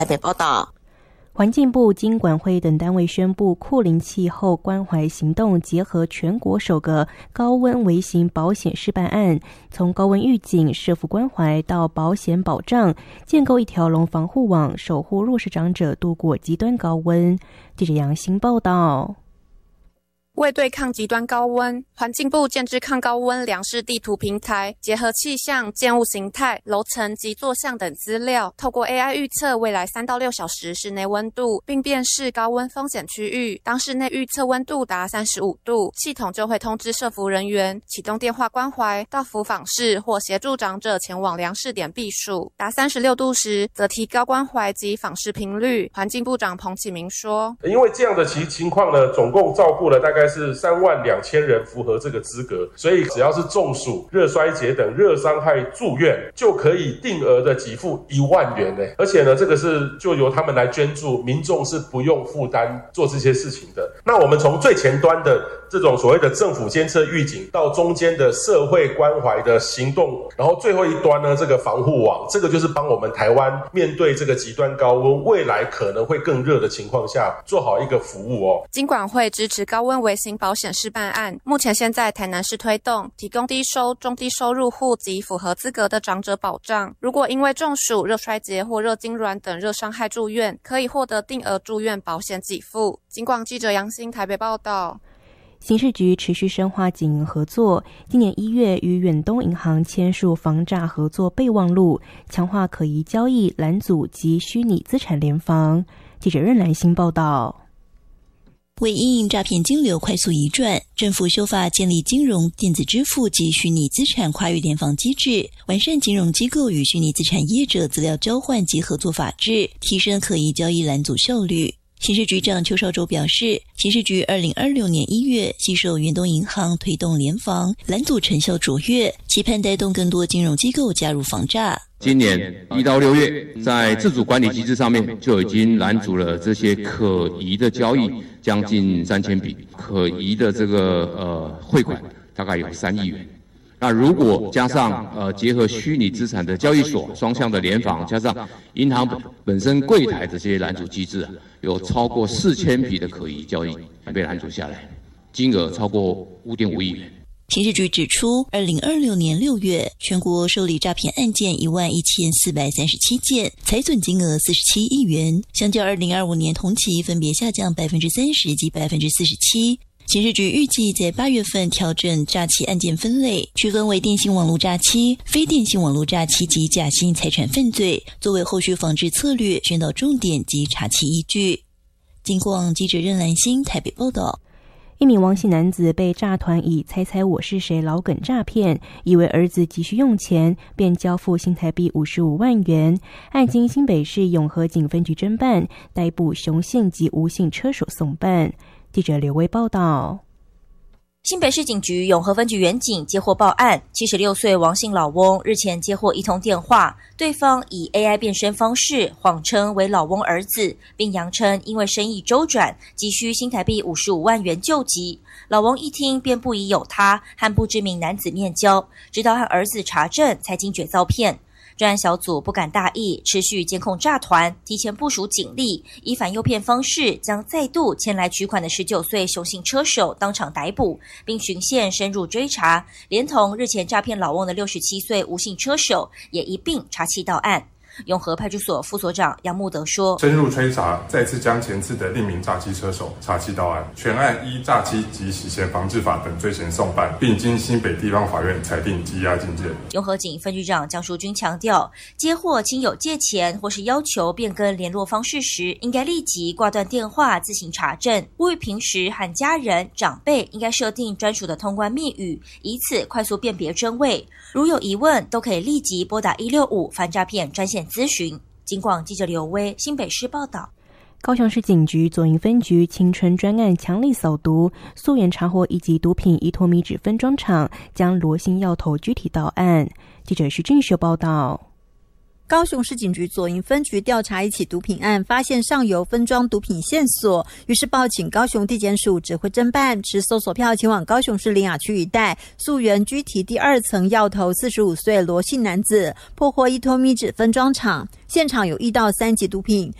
台北报道。 环境部、金管会等单位宣布，酷龄气候关怀行动结合全国首个高温微型保险示范案，从高温预警、社福关怀到保险保障，建构一条龙防护网，守护弱势长者度过极端高温。记者杨欣报道。 为对抗极端高温，环境部建置抗高温量视地图平台，结合气象、建物形态、楼层及坐向等资料，透过 AI 预测未来3到6小时室内温度，并辨识高温风险区域。当室内预测温度达35度，系统就会通知社福人员启动电话关怀，到府访视或协助长者前往量视点避暑。达36度时，则提高关怀及访视频率。环境部长彭启明说：“ 因为这样的情况呢，总共照顾了大概是32000人符合这个资格，所以只要是中暑、热衰竭等热伤害住院，就可以定额的给付1万元呢。而且呢，这个是就由他们来捐助，民众是不用负担做这些事情的。那我们从最前端的这种所谓的政府监测预警，到中间的社会关怀的行动，然后最后一端呢，这个防护网，这个就是帮我们台湾面对这个极端高温，未来可能会更热的情况下，做好一个服务哦。” 金管会支持高温微型保险示范案，目前现在台南市推动，提供低收、中低收入户及符合资格的长者保障。如果因为中暑、热衰竭或热痉挛等热伤害住院，可以获得定额住院保险给付。警广记者杨欣台北报道。 刑事局持续深化警营合作，今年1月与远东银行签署防诈合作备忘录，强化可疑交易、拦阻及虚拟资产联防。记者任兰欣报道。 为因应诈骗金流快速移转，政府修法建立金融、电子支付及虚拟资产跨域联防机制，完善金融机构与虚拟资产业者资料交换及合作法制，提升可疑交易拦阻效率。刑事局长邱少洲表示，刑事局2026年1月携手远东银行推动联防，拦阻成效卓越，期盼带动更多金融机构加入防诈。 今年1到6月，在自主管理机制上面就已经拦阻了这些可疑的交易将近3000笔，可疑的这个汇款大概有3亿元。那如果加上结合虚拟资产的交易所双向的联防，加上银行本身柜台的这些拦阻机制，有超过4000笔的可疑交易被拦阻下来，金额超过5.5亿元。 刑事局指出，2026年6月，全国受理诈骗案件11437件，财损金额47亿元，相较2025年同期分别下降30%及47%。刑事局预计在8月份调整诈欺案件分类，区分为电信网络诈欺、非电信网络诈欺及假性财产犯罪，作为后续防治策略、宣导重点及查缉依据。警广记者任兰欣台北报道。 一名王姓男子被诈团以猜猜我是谁老梗诈骗，以为儿子急需用钱，便交付新台币55万元。案经新北市永和警分局侦办，逮捕熊姓及吴姓车手送办。记者刘威报道。 新北市警局永和分局员警接获报案，76岁王姓老翁日前接获一通电话，对方以 AI 变声方式谎称为老翁儿子，并扬称因为生意周转，急需新台币55万元救急。老翁一听便不疑有他，和不知名男子面交，直到和儿子查证才惊觉遭骗。专案小组不敢大意，持续监控诈团，提前部署警力，以反诱骗方式将再度前来取款的19岁熊姓车手当场逮捕，并循线深入追查，连同日前诈骗老翁的67岁吴姓车手也一并查缉到案。永和派出所副所长杨慕德说， 深入追查，再次将前次的另名诈欺车手查缉到案，全案依诈欺及洗钱防治法等罪嫌送办，并经新北地方法院裁定羁押禁见。 永和警分局长江淑君强调，接获亲友借钱或是要求变更联络方式时，应该立即挂断电话自行查证，呼吁平时和家人长辈应该设定专属的通关密语，以此快速辨别真伪。如有疑问，都可以立即拨打165反诈骗专线咨询。警广记者刘威新北市报道。 高雄市警局左营分局青春专案强力扫毒，溯源查获1级毒品依托米脂分装厂，将罗姓药头拘提到案。记者徐俊秀报道。 高雄市警局左营分局调查一起毒品案，发现上游分装毒品线索，于是报请高雄地检署指挥侦办，持搜索票前往高雄市苓雅区一带，溯源居堤第2层要头45岁罗姓男子，破获1托米脂分装厂，现场有1到3级毒品，